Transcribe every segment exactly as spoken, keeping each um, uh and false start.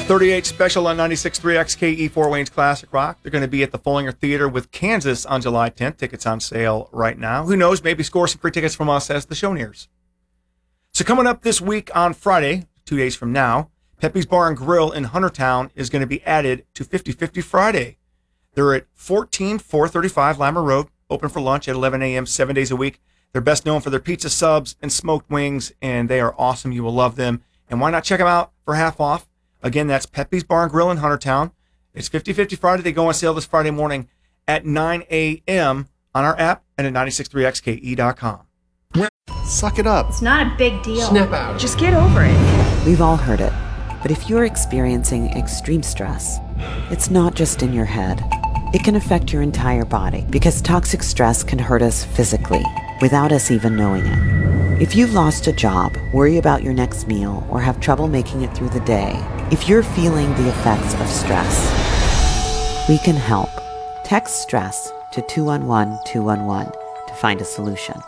thirty-eight special on ninety-six point three X K E Fort Wayne's Classic Rock. They're going to be at the Fullinger Theater with Kansas on July tenth. Tickets on sale right now. Who knows? Maybe score some free tickets from us as the show nears. So coming up this week on Friday, two days from now, Pepe's Bar and Grill in Huntertown is going to be added to fifty fifty Friday. They're at fourteen four thirty-five Lammer Road, open for lunch at eleven a.m. seven days a week. They're best known for their pizza subs and smoked wings, and they are awesome. You will love them. And why not check them out for half off? Again, that's Pepe's Bar and Grill in Huntertown. It's fifty fifty Friday. They go on sale this Friday morning at nine a.m. on our app and at ninety-six point three X K E dot com. Suck it up. It's not a big deal. Snap out. Just get over it. We've all heard it. But if you're experiencing extreme stress, it's not just in your head. It can affect your entire body because toxic stress can hurt us physically without us even knowing it. If you've lost a job, worry about your next meal, or have trouble making it through the day, if you're feeling the effects of stress, we can help. Text STRESS to two one one two one one to find a solution.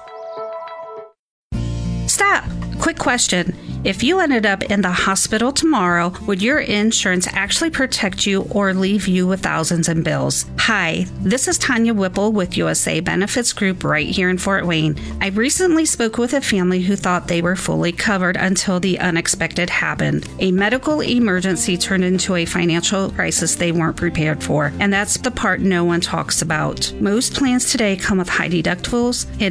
Stop! Quick question. If you ended up in the hospital tomorrow, would your insurance actually protect you or leave you with thousands in bills? Hi, this is Tanya Whipple with U S A Benefits Group right here in Fort Wayne. I recently spoke with a family who thought they were fully covered until the unexpected happened. A medical emergency turned into a financial crisis they weren't prepared for, and that's the part no one talks about. Most plans today come with high deductibles,